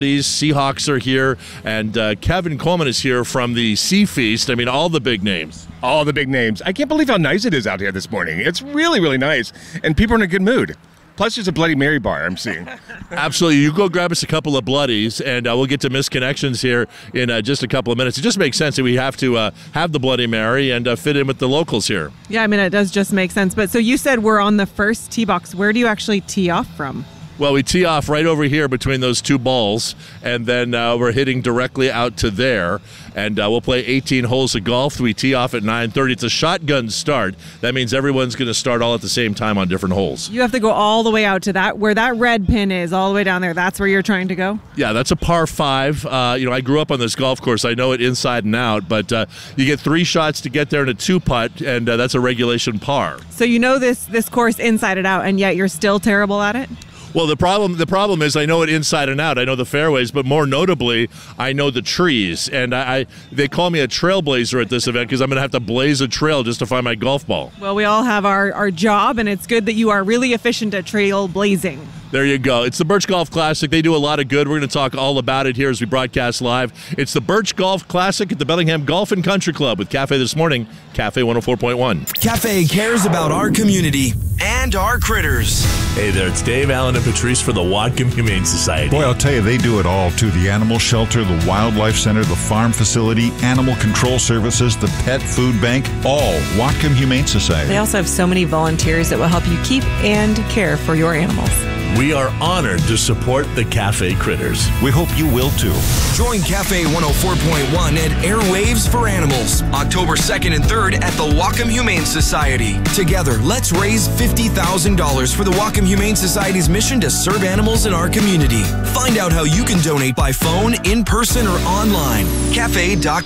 These Seahawks are here, and Kevin Coleman is here from the Sea Feast. I mean, all the big names. All the big names. I can't believe how nice it is out here this morning. It's really, really nice, and people are in a good mood. Plus, there's a Bloody Mary bar I'm seeing. Absolutely. You go grab us a couple of Bloodies, and we'll get to Misconnections here in just a couple of minutes. It just makes sense that we have to have the Bloody Mary and fit in with the locals here. Yeah, I mean, it does just make sense. But so you said we're on the first tee box. Where do you actually tee off from? Well, we tee off right over here between those two balls, and then we're hitting directly out to there, and we'll play 18 holes of golf. We tee off at 9:30. It's a shotgun start. That means everyone's going to start all at the same time on different holes. You have to go all the way out to that, where that red pin is, all the way down there. That's where you're trying to go? Yeah, that's a par 5. I grew up on this golf course. I know it inside and out, but you get 3 shots to get there in a 2-putt, and that's a regulation par. So you know this course inside and out, and yet you're still terrible at it? Well, the problem is I know it inside and out. I know the fairways, but more notably, I know the trees. And they call me a trailblazer at this event because I'm going to have to blaze a trail just to find my golf ball. Well, we all have our job, and it's good that you are really efficient at trail blazing. There you go. It's the Birch Golf Classic. They do a lot of good. We're going to talk all about it here as we broadcast live. It's the Birch Golf Classic at the Bellingham Golf and Country Club with Cafe This Morning, Cafe 104.1. Cafe cares about our community and our critters. Hey there, it's Dave, Allen, and Patrice for the Whatcom Humane Society. Boy, I'll tell you, they do it all, too. The Animal Shelter, the Wildlife Center, the Farm Facility, Animal Control Services, the Pet Food Bank, all Whatcom Humane Society. They also have so many volunteers that will help you keep and care for your animals. We are honored to support the Cafe Critters. We hope you will, too. Join Cafe 104.1 at Airwaves for Animals, October 2nd and 3rd at the Whatcom Humane Society. Together, let's raise $50,000 for the Whatcom Humane Society's mission to serve animals in our community. Find out how you can donate by phone, in person, or online. Cafe.com.